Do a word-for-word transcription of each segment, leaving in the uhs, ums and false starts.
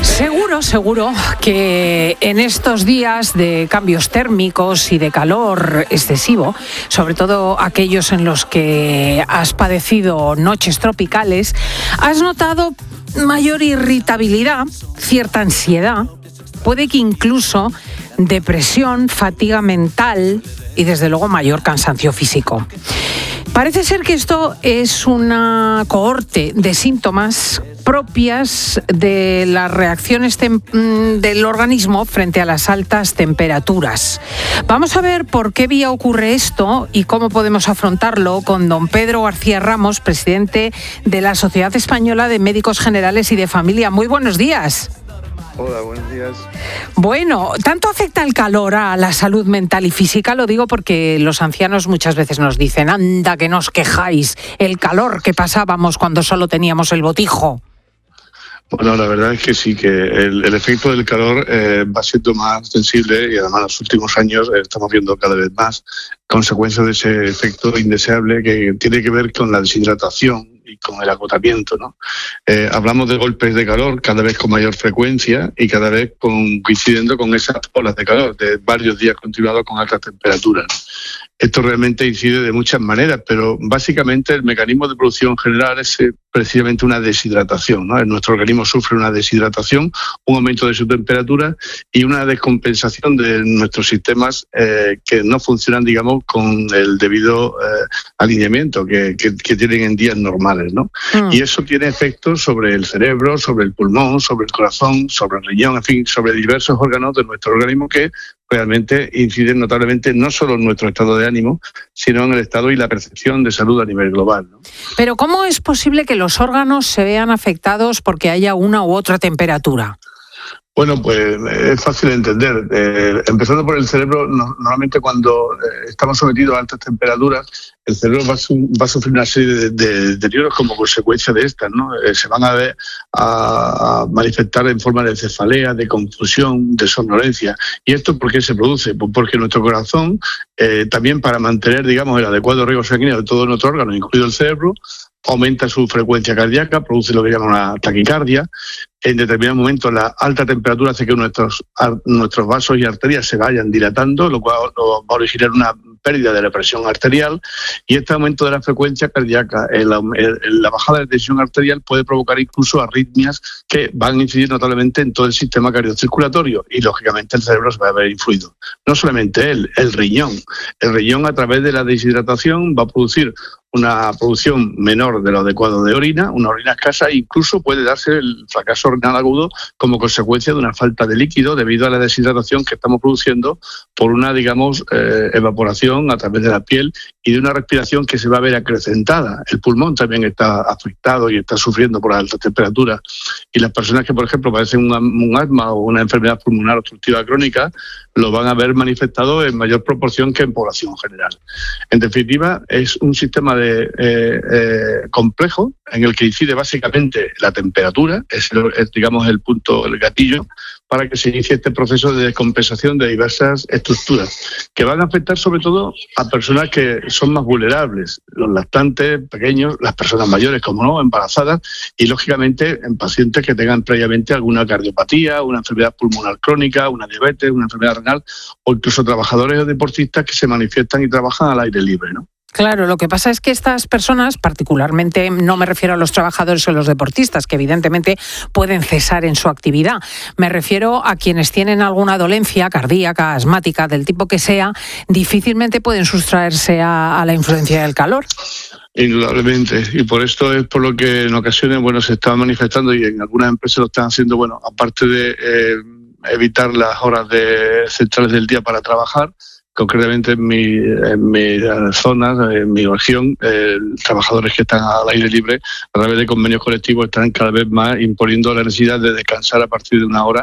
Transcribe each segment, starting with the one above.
Seguro, seguro que en estos días de cambios térmicos y de calor excesivo, sobre todo aquellos en los que has padecido noches tropicales, has notado mayor irritabilidad, cierta ansiedad, puede que incluso depresión, fatiga mental y desde luego mayor cansancio físico. Parece ser que esto es una cohorte de síntomas propias de las reacciones tem- del organismo frente a las altas temperaturas. Vamos a ver por qué vía ocurre esto y cómo podemos afrontarlo con don Pedro García Ramos, presidente de la Sociedad Española de Médicos Generales y de Familia. Muy buenos días. Hola, buenos días. Bueno, ¿tanto afecta el calor a la salud mental y física? Lo digo porque los ancianos muchas veces nos dicen, anda que nos quejáis, el calor que pasábamos cuando solo teníamos el botijo. Bueno, la verdad es que sí, que el, el efecto del calor eh, va siendo más sensible y además en los últimos años eh, estamos viendo cada vez más consecuencias de ese efecto indeseable que tiene que ver con la deshidratación y con el agotamiento, ¿no? Eh, hablamos de golpes de calor cada vez con mayor frecuencia y cada vez con, coincidiendo con esas olas de calor de varios días continuados con altas temperaturas. Esto realmente incide de muchas maneras, pero básicamente el mecanismo de producción general es precisamente una deshidratación, ¿no? Nuestro organismo sufre una deshidratación, un aumento de su temperatura y una descompensación de nuestros sistemas eh, que no funcionan, digamos, con el debido eh, alineamiento que, que, que tienen en días normales, ¿no? Mm. Y eso tiene efectos sobre el cerebro, sobre el pulmón, sobre el corazón, sobre el riñón, en fin, sobre diversos órganos de nuestro organismo que realmente inciden notablemente no solo en nuestro estado de ánimo, sino en el estado y la percepción de salud a nivel global, ¿no? Pero ¿cómo es posible que los órganos se vean afectados porque haya una u otra temperatura? Bueno, pues es fácil de entender. Eh, empezando por el cerebro, no, normalmente cuando eh, estamos sometidos a altas temperaturas, el cerebro va a, su, va a sufrir una serie de, de deterioros como consecuencia de estas, ¿no? Eh, se van a, ver, a, a manifestar en forma de cefalea, de confusión, de somnolencia. ¿Y esto por qué se produce? Pues porque nuestro corazón, eh, también para mantener, digamos, el adecuado riego sanguíneo de todo nuestro órgano, incluido el cerebro, aumenta su frecuencia cardíaca, produce lo que llaman una taquicardia. En determinado momento la alta temperatura hace que nuestros, nuestros vasos y arterias se vayan dilatando, lo cual va a originar una pérdida de la presión arterial, y este aumento de la frecuencia cardíaca, el, el, la bajada de tensión arterial puede provocar incluso arritmias que van a incidir notablemente en todo el sistema cardiocirculatorio y lógicamente el cerebro se va a ver influido. No solamente él, el riñón. El riñón a través de la deshidratación va a producir una producción menor de lo adecuado de orina, una orina escasa, e incluso puede darse el fracaso renal agudo como consecuencia de una falta de líquido debido a la deshidratación que estamos produciendo por una, digamos, eh, evaporación a través de la piel y de una respiración que se va a ver acrecentada. El pulmón también está afectado y está sufriendo por altas temperaturas. Y las personas que, por ejemplo, padecen un, un asma o una enfermedad pulmonar obstructiva crónica, lo van a ver manifestado en mayor proporción que en población general. En definitiva, es un sistema de, eh, eh, complejo en el que incide básicamente la temperatura, es, es digamos el punto, el gatillo, para que se inicie este proceso de descompensación de diversas estructuras, que van a afectar sobre todo a personas que son más vulnerables, los lactantes, pequeños, las personas mayores, como no, embarazadas, y lógicamente en pacientes que tengan previamente alguna cardiopatía, una enfermedad pulmonar crónica, una diabetes, una enfermedad renal, o incluso trabajadores o deportistas que se manifiestan y trabajan al aire libre, ¿no? Claro, lo que pasa es que estas personas, particularmente, no me refiero a los trabajadores o los deportistas, que evidentemente pueden cesar en su actividad. Me refiero a quienes tienen alguna dolencia cardíaca, asmática, del tipo que sea, difícilmente pueden sustraerse a, a la influencia del calor. Indudablemente, y por esto es por lo que en ocasiones, bueno, se está manifestando y en algunas empresas lo están haciendo, bueno, aparte de eh, evitar las horas de centrales del día para trabajar, concretamente en mi, en mi zona, en mi región, eh, trabajadores que están al aire libre, a través de convenios colectivos, están cada vez más imponiendo la necesidad de descansar a partir de una hora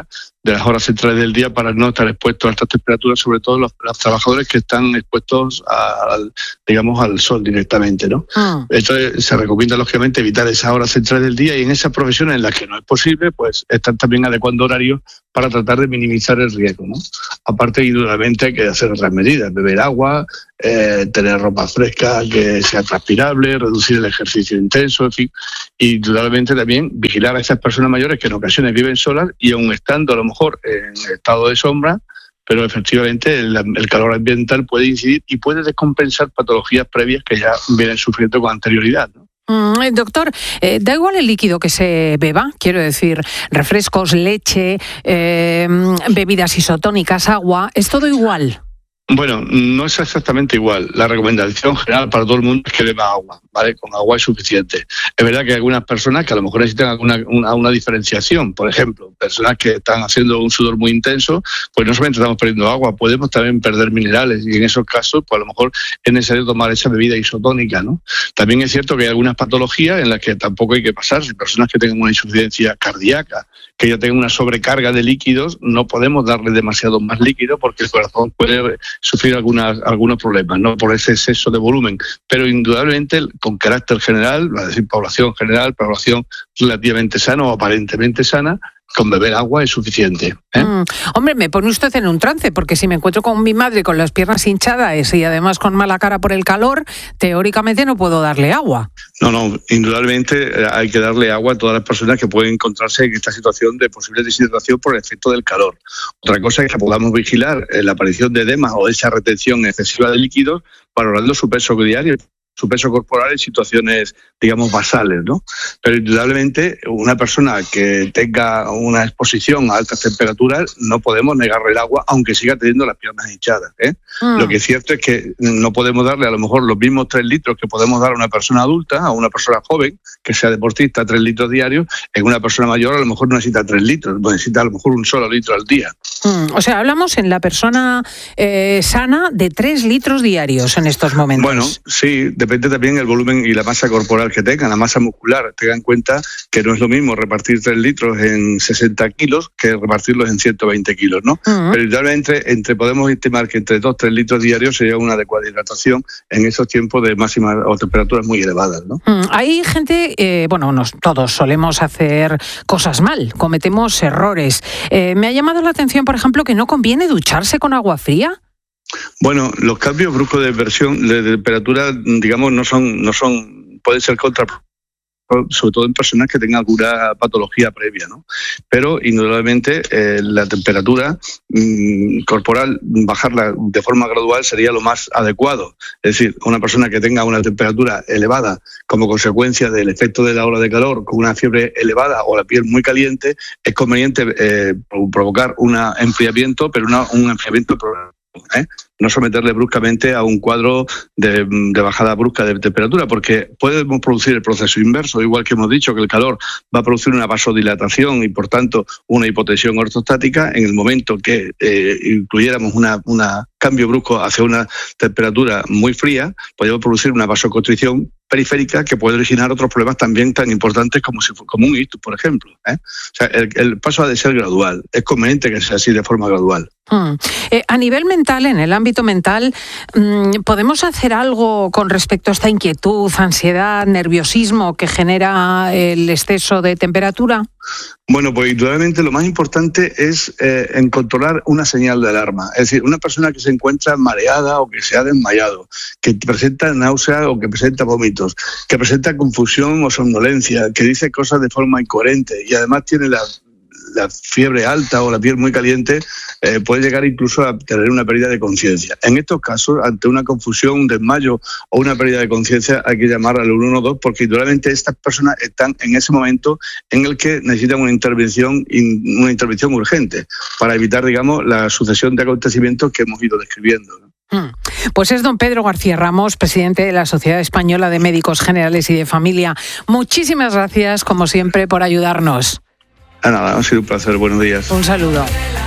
de las horas centrales del día para no estar expuestos a altas temperaturas, sobre todo los, los trabajadores que están expuestos a, al, digamos, al sol directamente, ¿no? Ah. Entonces se recomienda lógicamente evitar esas horas centrales del día, y en esas profesiones en las que no es posible, pues están también adecuando horarios para tratar de minimizar el riesgo, ¿no? Aparte, indudablemente hay que hacer otras medidas: beber agua, eh, tener ropa fresca que sea transpirable, reducir el ejercicio intenso, en fin. Y indudablemente también vigilar a esas personas mayores que en ocasiones viven solas y aun estando a lo mejor en estado de sombra, pero efectivamente el, el calor ambiental puede incidir y puede descompensar patologías previas que ya vienen sufriendo con anterioridad, ¿no? Mm, doctor, eh, da igual el líquido que se beba, quiero decir, refrescos, leche, eh, bebidas isotónicas, agua, ¿es todo igual? Bueno, no es exactamente igual. La recomendación general para todo el mundo es que beba agua, ¿vale? Con agua es suficiente. Es verdad que hay algunas personas que a lo mejor necesitan alguna una, una diferenciación. Por ejemplo, personas que están haciendo un sudor muy intenso, pues no solamente estamos perdiendo agua, podemos también perder minerales, y en esos casos, pues a lo mejor es necesario tomar esa bebida isotónica, ¿no? También es cierto que hay algunas patologías en las que tampoco hay que pasarse. Personas que tengan una insuficiencia cardíaca, que ya tengan una sobrecarga de líquidos, no podemos darle demasiado más líquido porque el corazón puede sufrir algunas, algunos problemas, ¿no? Por ese exceso de volumen. Pero indudablemente, con carácter general, es decir, población general, población relativamente sana o aparentemente sana, con beber agua es suficiente, ¿eh? Mm, hombre, me pone usted en un trance, porque si me encuentro con mi madre con las piernas hinchadas y además con mala cara por el calor, teóricamente no puedo darle agua. No, no, indudablemente hay que darle agua a todas las personas que pueden encontrarse en esta situación de posible deshidratación por el efecto del calor. Otra cosa es que podamos vigilar la aparición de edemas o esa retención excesiva de líquidos, valorando su peso diario, su peso corporal en situaciones, digamos, basales, ¿no? Pero indudablemente una persona que tenga una exposición a altas temperaturas, no podemos negarle el agua, aunque siga teniendo las piernas hinchadas, ¿eh? Mm. Lo que es cierto es que no podemos darle a lo mejor los mismos tres litros que podemos dar a una persona adulta, a una persona joven, que sea deportista, tres litros diarios. En una persona mayor a lo mejor no necesita tres litros, necesita a lo mejor un solo litro al día. Mm. O sea, hablamos en la persona eh, sana de tres litros diarios en estos momentos. Bueno, sí, depende también el volumen y la masa corporal que tengan, la masa muscular. Tengan en cuenta que no es lo mismo repartir tres litros en sesenta kilos que repartirlos en ciento veinte kilos, ¿no? Uh-huh. Pero igualmente, entre, podemos estimar que entre dos, tres litros diarios sería una adecuada hidratación en esos tiempos de máximas o temperaturas muy elevadas, ¿no? Uh-huh. Hay gente, eh, bueno, nos, todos solemos hacer cosas mal, cometemos errores. Eh, me ha llamado la atención, por ejemplo, que no conviene ducharse con agua fría. Bueno, los cambios bruscos de presión, de temperatura, digamos, no son, no son, pueden ser contraproducentes, sobre todo en personas que tengan alguna patología previa, ¿no? Pero indudablemente eh, la temperatura mmm, corporal, bajarla de forma gradual sería lo más adecuado. Es decir, una persona que tenga una temperatura elevada como consecuencia del efecto de la ola de calor, con una fiebre elevada o la piel muy caliente, es conveniente eh, provocar un enfriamiento, pero una, un enfriamiento progresivo, ¿eh? No someterle bruscamente a un cuadro de, de bajada brusca de temperatura, porque podemos producir el proceso inverso, igual que hemos dicho que el calor va a producir una vasodilatación y por tanto una hipotensión ortostática. En el momento que eh, incluyéramos una, una cambio brusco hacia una temperatura muy fría, podemos producir una vasoconstricción periférica que puede originar otros problemas también tan importantes como, si, como un ictus, por ejemplo, ¿eh? O sea, el, el paso ha de ser gradual. Es conveniente que sea así de forma gradual. Hmm. Eh, a nivel mental, en el ámbito mental, ¿podemos hacer algo con respecto a esta inquietud, ansiedad, nerviosismo que genera el exceso de temperatura? Bueno, pues indudablemente lo más importante es eh, en controlar una señal de alarma. Es decir, una persona que se encuentra mareada o que se ha desmayado, que presenta náusea o que presenta vómitos, que presenta confusión o somnolencia, que dice cosas de forma incoherente y además tiene la... la fiebre alta o la piel muy caliente, eh, puede llegar incluso a tener una pérdida de conciencia. En estos casos, ante una confusión, un desmayo o una pérdida de conciencia, hay que llamar al uno uno dos, porque indudablemente estas personas están en ese momento en el que necesitan una intervención, una intervención urgente para evitar, digamos, la sucesión de acontecimientos que hemos ido describiendo, ¿no? Pues es don Pedro García Ramos, presidente de la Sociedad Española de Médicos Generales y de Familia. Muchísimas gracias, como siempre, por ayudarnos. Ah, nada, ha sido un placer. Buenos días. Un saludo.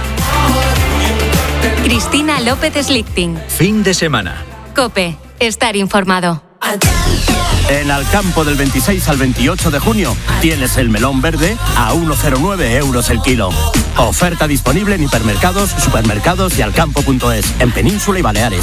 Cristina López Slichting. Fin de semana. COPE. Estar informado. En Alcampo del veintiséis al veintiocho de junio tienes el melón verde a uno coma cero nueve euros el kilo. Oferta disponible en hipermercados, supermercados y alcampo punto es, en Península y Baleares.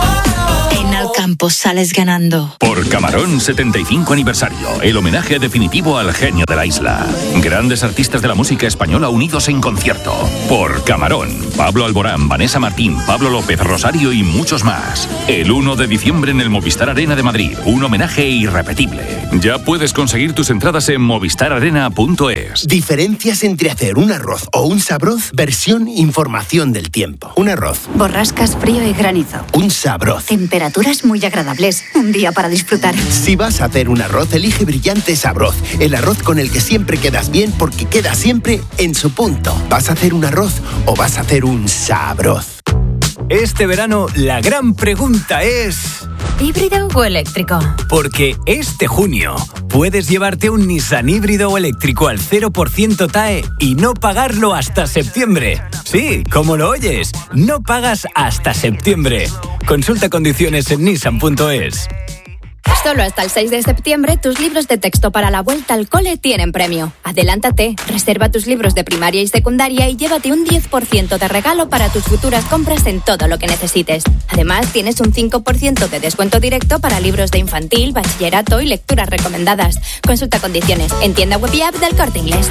En Alcampo sales ganando. Por Camarón setenta y cinco aniversario, el homenaje definitivo al genio de la isla. Grandes artistas de la música española unidos en concierto. Por Camarón, Pablo Alborán, Vanessa Martín, Pablo López, Rosario y muchos más. El uno de diciembre en el Movistar Arena de Madrid, un homenaje irrepetible. Ya puedes conseguir tus entradas en movistar arena punto es. Diferencias entre hacer un arroz o un sabroz, versión información del tiempo. Un arroz. Borrascas, frío y granizo. Un sabroz. Temperaturas muy agradables. Un día para disfrutar. Si vas a hacer un arroz, elige Brillante Sabroz. El arroz con el que siempre quedas bien porque queda siempre en su punto. ¿Vas a hacer un arroz o vas a hacer un sabroz? Este verano la gran pregunta es... ¿híbrido o eléctrico? Porque este junio puedes llevarte un Nissan híbrido o eléctrico al cero por ciento T A E y no pagarlo hasta septiembre. Sí, como lo oyes, no pagas hasta septiembre. Consulta condiciones en nissan punto es. Solo hasta el seis de septiembre, tus libros de texto para la vuelta al cole tienen premio. Adelántate, reserva tus libros de primaria y secundaria y llévate un diez por ciento de regalo para tus futuras compras en todo lo que necesites. Además, tienes un cinco por ciento de descuento directo para libros de infantil, bachillerato y lecturas recomendadas. Consulta condiciones en tienda web y app del Corte Inglés.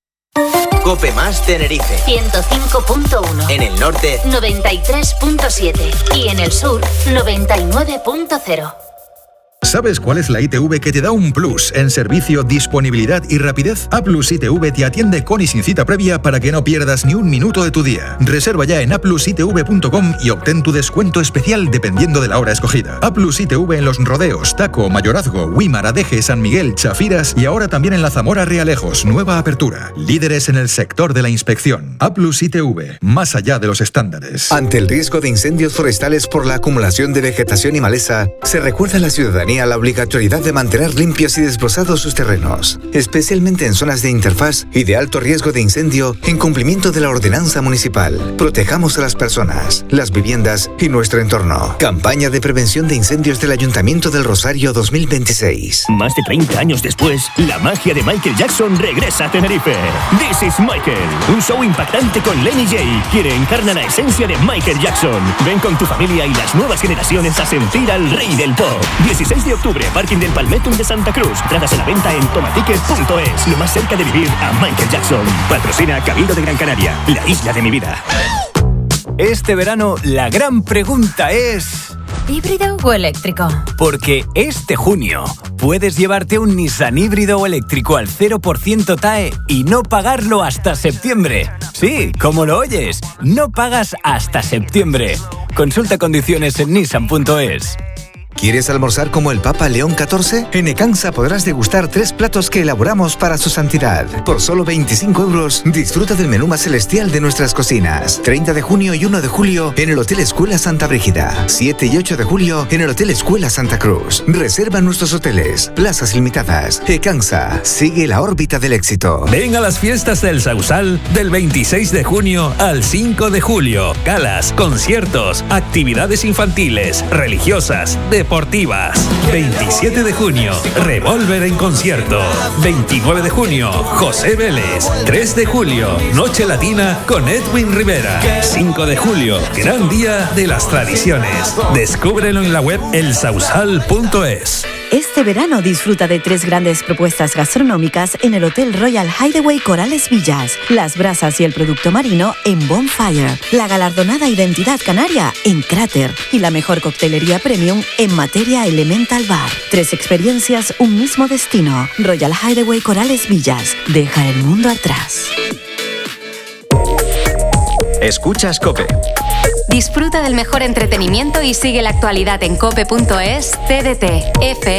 Cope Más Tenerife ciento cinco punto uno. En el norte noventa y tres punto siete y en el sur noventa y nueve punto cero. ¿Sabes cuál es la I T V que te da un plus en servicio, disponibilidad y rapidez? A Plus I T V te atiende con y sin cita previa para que no pierdas ni un minuto de tu día. Reserva ya en a plus i t v punto com y obtén tu descuento especial dependiendo de la hora escogida. A Plus I T V en Los Rodeos, Taco, Mayorazgo, Huímar, Adeje, San Miguel, Chafiras y ahora también en la Zamora Realejos, nueva apertura. Líderes en el sector de la inspección. A Plus I T V, más allá de los estándares. Ante el riesgo de incendios forestales por la acumulación de vegetación y maleza, se recuerda a la ciudadanía la obligatoriedad de mantener limpios y desbrozados sus terrenos, especialmente en zonas de interfaz y de alto riesgo de incendio, en cumplimiento de la ordenanza municipal. Protejamos a las personas, las viviendas y nuestro entorno. Campaña de prevención de incendios del Ayuntamiento del Rosario dos mil veintiséis. Más de treinta años después, la magia de Michael Jackson regresa a Tenerife. This is Michael, un show impactante con Lenny J, quien encarna la esencia de Michael Jackson. Ven con tu familia y las nuevas generaciones a sentir al rey del pop. dieciséis de octubre, Parking del Palmetum de Santa Cruz. Tratas a la venta en tomaticket punto es. Lo más cerca de vivir a Michael Jackson. Patrocina Cabildo de Gran Canaria, la isla de mi vida. Este verano la gran pregunta es... ¿híbrido o eléctrico? Porque este junio puedes llevarte un Nissan híbrido o eléctrico al cero por ciento T A E y no pagarlo hasta septiembre. Sí, como lo oyes, no pagas hasta septiembre. Consulta condiciones en nissan punto es. ¿Quieres almorzar como el Papa León catorce? En Ecansa podrás degustar tres platos que elaboramos para su santidad. Por solo veinticinco euros, disfruta del menú más celestial de nuestras cocinas. treinta de junio y uno de julio en el Hotel Escuela Santa Brígida. siete y ocho de julio en el Hotel Escuela Santa Cruz. Reserva nuestros hoteles, plazas limitadas. Ecansa, sigue la órbita del éxito. Ven a las fiestas del Sausal del veintiséis de junio al cinco de julio. Galas, conciertos, actividades infantiles, religiosas, de deportivas. veintisiete de junio, Revolver en concierto. veintinueve de junio, José Vélez. tres de julio, Noche Latina con Edwin Rivera. cinco de julio, gran día de las tradiciones. Descúbrelo en la web el sausal punto es. Este verano disfruta de tres grandes propuestas gastronómicas en el Hotel Royal Hideaway Corales Villas, las brasas y el producto marino en Bonfire, la galardonada identidad canaria en Cráter y la mejor coctelería premium en Materia Elemental Bar. Tres experiencias, un mismo destino. Royal Hideaway Corales Villas. Deja el mundo atrás. Escuchas COPE. Disfruta del mejor entretenimiento y sigue la actualidad en cope punto es, T D T, F